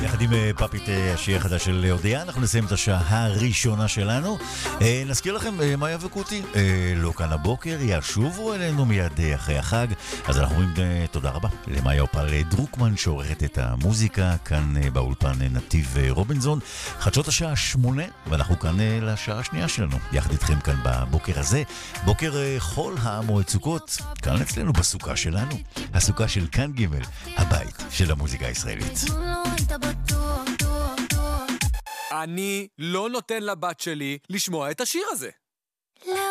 יחד עם פאפית השיר החדש של אודיה, אנחנו נסיים את השעה הראשונה שלנו. נזכיר לכם, מאיה וקוטי לא כאן הבוקר, ישובו אלינו מיד אחרי החג, אז אנחנו אומרים תודה רבה למאיה אופל דרוקמן שעורכת את המוזיקה, כאן באולפן נתיב רובינזון, חדשות השעה 8, ואנחנו כאן לשעה השנייה שלנו, יחד איתכם כאן בבוקר הזה, בוקר חול המועד סוכות, כאן אצלנו בסוכה שלנו, הסוכה של כאן ג', הבית של המוזיקה הישראלית. אני לא נותן לבת שלי לשמוע את השיר הזה.